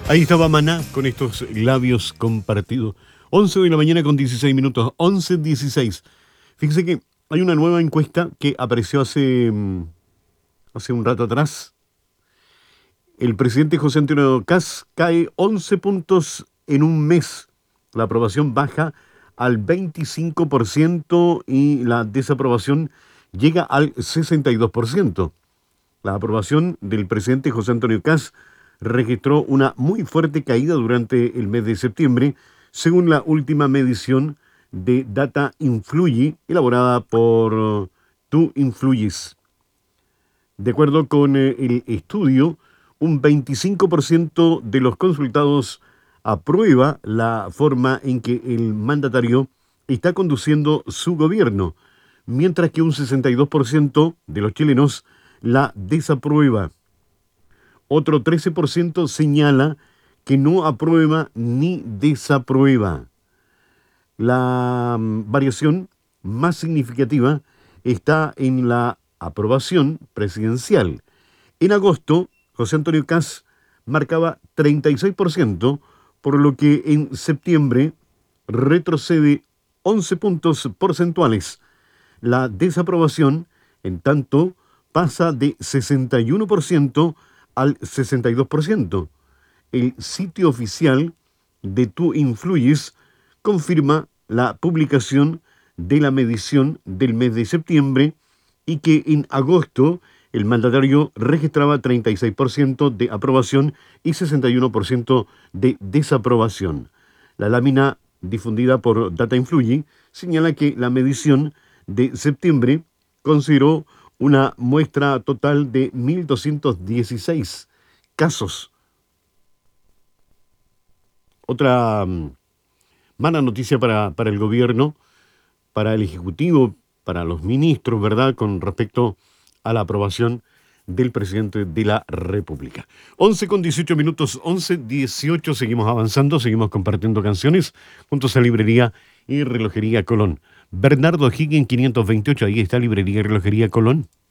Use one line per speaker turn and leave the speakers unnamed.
Ahí estaba Maná con estos labios compartidos. 11 de la mañana con 16 minutos. 11:16. Fíjese que hay una nueva encuesta que apareció hace un rato atrás. El presidente José Antonio Kast cae 11 puntos en un mes. La aprobación baja al 25% y la desaprobación llega al 62%. La aprobación del presidente José Antonio Kast registró una muy fuerte caída durante el mes de septiembre, según la última medición de Data Influye, elaborada por Tú Influyes. De acuerdo con el estudio, un 25% de los consultados aprueba la forma en que el mandatario está conduciendo su gobierno, mientras que un 62% de los chilenos la desaprueba. Otro 13% señala que no aprueba ni desaprueba. La variación más significativa está en la aprobación presidencial. En agosto, José Antonio Kast marcaba 36%, por lo que en septiembre retrocede 11 puntos porcentuales. La desaprobación, en tanto, pasa de 61% al 62%. El sitio oficial de Tú Influyes confirma la publicación de la medición del mes de septiembre y que en agosto el mandatario registraba 36% de aprobación y 61% de desaprobación. La lámina difundida por Data Influye señala que la medición de septiembre consideró una muestra total de 1.216 casos. Otra mala noticia para el gobierno, para el Ejecutivo, para los ministros, ¿verdad?, con respecto a la aprobación del presidente de la República. 11:18 minutos, 11:18, seguimos avanzando, seguimos compartiendo canciones juntos a Librería y Relojería Colón. Bernardo Higgins 528, ahí está Librería y Relojería Colón.